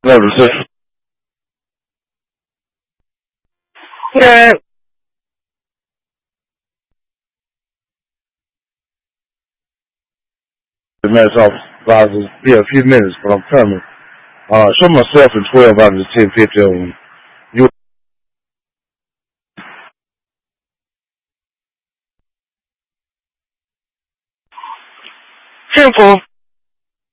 No, the yeah. The minutes off. Yeah, a few minutes, but I'm coming. Show myself in 12 out of the 10:50 of them. You simple.